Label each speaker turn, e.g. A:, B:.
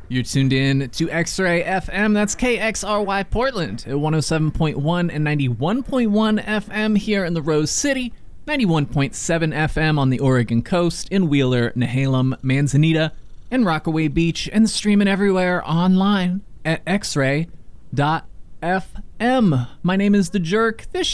A: You're tuned in to X-Ray FM. That's KXRY Portland at 107.1 and 91.1 FM here in the Rose City, 91.7 FM on the Oregon coast, in Wheeler, Nehalem, Manzanita, and Rockaway Beach, and streaming everywhere online at xray.fm. My name is The Jerk. This